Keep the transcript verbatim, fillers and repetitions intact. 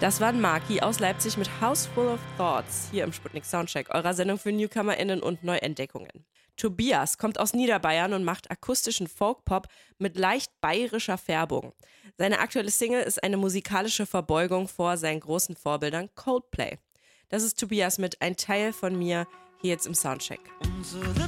Das waren Maki aus Leipzig mit House Full of Thoughts hier im Sputnik Soundcheck, eurer Sendung für NewcomerInnen und Neuentdeckungen. Tobias kommt aus Niederbayern und macht akustischen Folk-Pop mit leicht bayerischer Färbung. Seine aktuelle Single ist eine musikalische Verbeugung vor seinen großen Vorbildern Coldplay. Das ist Tobias mit Ein Teil von mir hier jetzt im Soundcheck. Unsere